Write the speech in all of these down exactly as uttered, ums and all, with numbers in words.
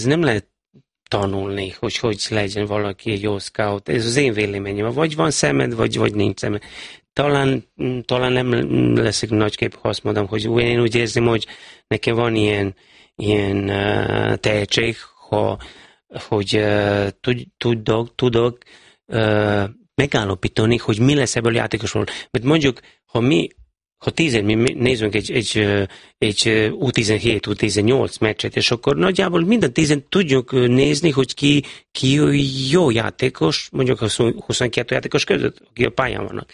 nem lehet tanulni, hogy hogy legyen valaki egy jó scout. Ez az én véleményem. Vagy van szemed, vagy, vagy nincs szemed. Talán, talán nem leszek nagykép, ha azt mondom, hogy én úgy érzem, hogy nekem van ilyen, ilyen uh, tehetség, ha, hogy uh, tudok, tudok uh, megállapítani, hogy mi lesz ebből a játékosról. Mert mondjuk, ha mi Ha tízen mi nézünk egy, egy, egy U tizenhét, U tizennyolc meccset, és akkor nagyjából minden tízen tudjuk nézni, hogy ki, ki jó játékos, mondjuk a huszonkettő játékos között, aki a pályán vannak.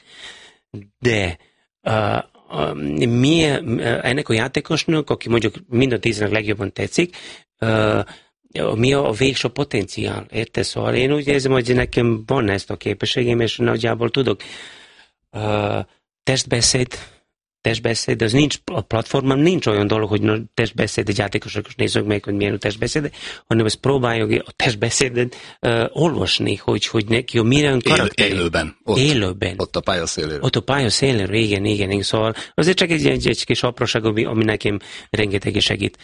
De uh, uh, mi, uh, ennek a játékosnak, aki mondjuk minden tízenek legjobban tetszik, uh, mi a végső potenciál, érte? Szóval én úgy érzem, hogy nekem van ezt a képességem, és nagyjából tudok uh, testbeszéd, testbeszéd, de az nincs, a platformon nincs olyan dolog, hogy no, testbeszéd, egy játékosok, és nézzük meg, hogy milyen a testbeszéd, hanem ezt próbáljuk a testbeszédet uh, olvasni, hogy, hogy neki a milyen karakter. Élőben. Ott, élőben. Ott a pályaszéléről. Ott a pályaszéléről, igen, igen, igen. Szóval azért csak egy, egy, egy kis apróság, ami, ami nekem rengeteg segít.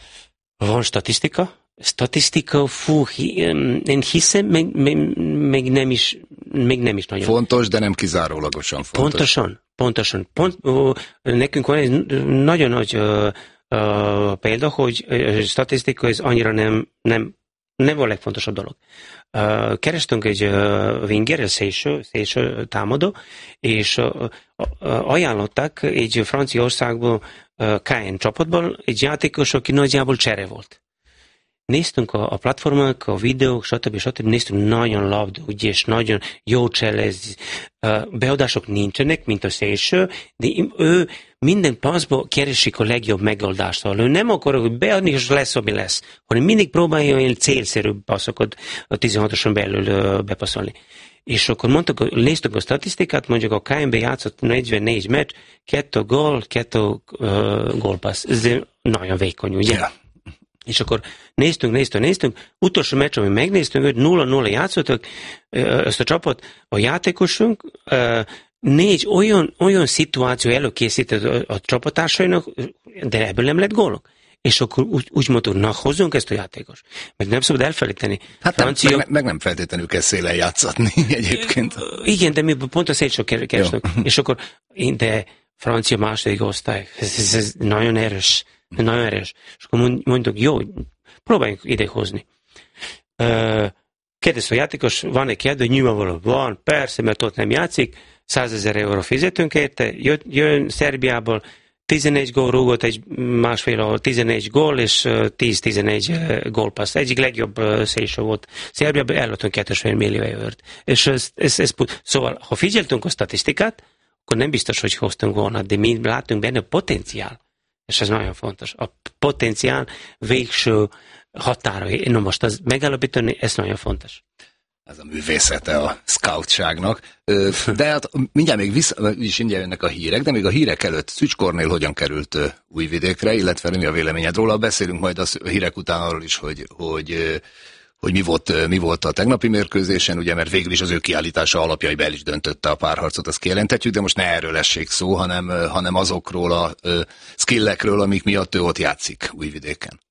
Van statisztika, statisztika, fú, én hiszem, meg, meg, meg, nem is, meg nem is nagyon. Fontos, de nem kizárólagosan fontos. Pontosan, pontosan. Pont, ó, nekünk van egy nagyon nagy ö, ö, példa, hogy a statisztika ez annyira nem, nem, nem a legfontosabb dolog. Uh, kerestünk egy uh, winger, szélső, szélső támadó, és uh, uh, ajánlották egy Franciaországból uh, ká en csapatból egy játékos, aki nagyjából csere volt. Néztünk a, a platformok, a videók, stb. stb. Néztünk nagyon labda, és nagyon jó cselez. Uh, beadások nincsenek, mint a szélső, de ő minden passzból keresik a legjobb megoldást. Ő nem akar, hogy beadni, és lesz, ami lesz, hanem mindig próbálja olyan célszerű passzokat a tizenhatoson belül uh, bepasszolni. És akkor mondtuk, néztük a statisztikát, mondjuk a ká en bé játszott negyvennégy meccs, kettő gól, kettő uh, gólpassz. Ez nagyon vékony, ugye? Yeah. És akkor néztünk, néztünk, néztünk, utolsó meccs, amit megnéztünk, hogy nulla nulla játszottak ezt a csapat, a játékosunk négy olyan, olyan szituáció előkészített a, a csapattársainak, de ebből nem lett gólok. És akkor úgy, úgy mondtuk, na, hozzunk ezt a játékos. Meg nem szabad elfelejteni. Hát Francia... nem, meg, meg nem feltétlenül kell szélen játszatni egyébként. Igen, de mi pont a szélső keresnek. És akkor, de francia második osztály, ez, ez, ez nagyon erős. Nagyon erős. És akkor mondjuk, jó, próbáljunk idehozni. Kérdezte a játékos, van-e kérdő? Nyilvánvalóan van, persze, mert ott nem játszik, százezer euró fizetünk érte, jön, jön Szerbiából, tizenegy gól rúgott, egy másfél ahol tizenegy gól, és tíz-tizenegy gólpassz. Egyik legjobb szélső volt. Szerbiában eladtunk kettős millió eurót. És ez, ez, ez, szóval, ha figyeltünk a statisztikát, akkor nem biztos, hogy hoztunk volna, de mi látunk benne potenciál. És ez nagyon fontos. A potenciál végső határai. Na most az megállapítani, ez nagyon fontos. Ez a művészete a scoutságnak. De hát mindjárt még vissza, is mindjárt jönnek a hírek, de még a hírek előtt Szücs Kornél hogyan került Újvidékre, illetve mi a véleményed róla? Beszélünk majd a hírek után arról is, hogy, hogy, hogy mi, volt, mi volt a tegnapi mérkőzésen, ugye, mert végül is az ő kiállítása alapjaiba el is döntötte a párharcot, azt kijelenthetjük, de most ne erről essék szó, hanem, hanem azokról a uh, skillekről, amik miatt ő ott játszik Újvidéken.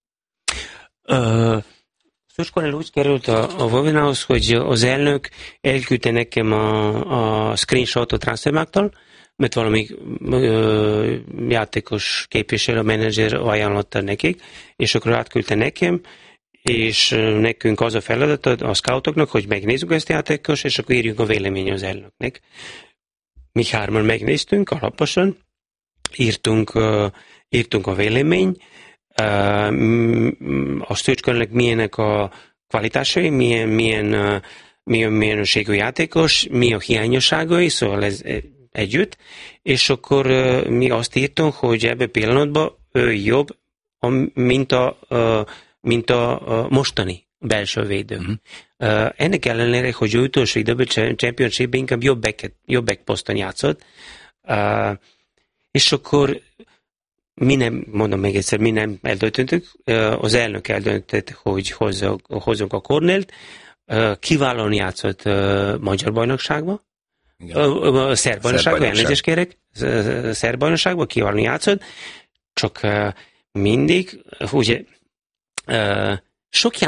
Uh... Szücs Kornél úgy került a, a Vovinához, hogy az elnök elküldte nekem a, a screenshotot a Transfermarkttól, mert valami ö, játékos képviselő, a menedzser ajánlotta nekik, és akkor átküldte nekem, és nekünk az a feladat a scoutoknak, hogy megnézzük ezt a játékos, és akkor írjunk a vélemény az elnöknek. Mi hárman megnéztünk alaposan, írtunk, uh, írtunk a vélemény, a Szücs Kornélnek milyenek a kvalitásai, milyen, milyen, milyen minőségű játékos, mi a hiányosságai, szóval ez együtt, és akkor mi azt írtunk, hogy ebben a pillanatban ő jobb, mint a, mint a mostani belső védő. Uh-huh. Ennek ellenére, hogy ő utolsó időben championshipben inkább jobb back, jobb back poszton játszott, és akkor mi nem, mondom még egyszer, mi nem eldöntöttük, az elnök eldöntött, hogy hozzunk a Kornélt, kiválóan játszott magyar bajnokságban, a szerb bajnokságban, elnézést kérek, szerb bajnokságban kiválóan játszott, csak mindig, ugye, sok